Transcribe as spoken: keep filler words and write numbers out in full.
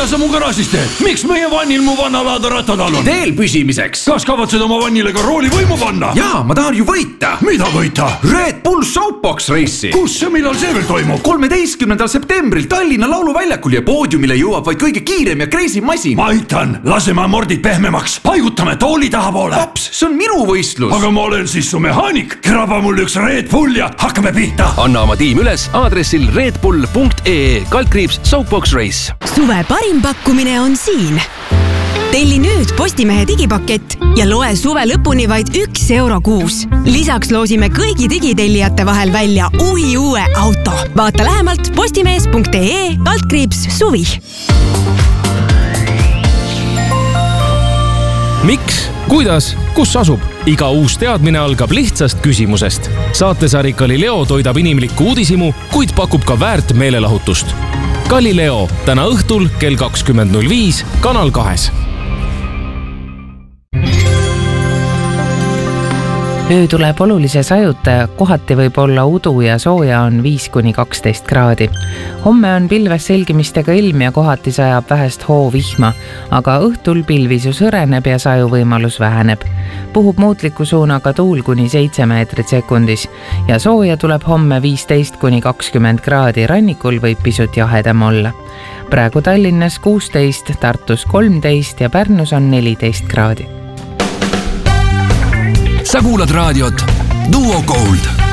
Mida sa mu garaažis teed? Miks meie vannil mu vannalaada rattad all on? Teel püsimiseks. Kas kavatsed oma vannile ka rooli võimu panna? Jaa, ma tahan ju võita. Mida võita? Red Bull Soapbox Race'i. Kus ja millal see veel toimub? kolmeteistkümnendal septembril Tallinna lauluväljakul ja poodiumile jõuab vaid kõige kiirem ja kreisim masin. Ma aitan, laseme mordid pehmemaks. Paigutame tooli tahapoole. Paps, see on minu võistlus. Aga ma olen siis su mehaanik. Kraba mul üks Red Bull ja hakkame pihta. Anna oma tiim üles aadressil redbull punkt ee kaldkriips Soapbox Race. Suve parim pakkumine on siin. Telli nüüd Postimehe digipakett ja loe suve lõpuni vaid üks euro kuus. Lisaks loosime kõigi digitellijate vahel välja uhi uue auto. Vaata lähemalt postimees punkt ee kaldkriips suvi. Miks? Kuidas? Kus asub? Iga uus teadmine algab lihtsast küsimusest. Saatesari Galileo toidab inimlikku uudisimu, kuid pakub ka väärt meelelahutust. Galileo täna õhtul kell kakskümmend null viis Kanal kahes. Öö tuleb olulise sajuta, kohati võib olla udu ja sooja on viis kuni kaksteist kraadi. Homme on pilves selgimistega ilm ja kohati sajab vähest hoovihma, aga õhtul pilvisus hõreneb ja sajuvõimalus väheneb. Puhub muutliku suunaga tuul kuni seitse meetrit sekundis ja sooja tuleb homme viisteist kuni kakskümmend kraadi, rannikul võib pisut jahedam olla. Praegu Tallinnas kuusteist, Tartus kolmteist ja Pärnus on neliteist kraadi. Sa kuulad raadiot Duo Gold.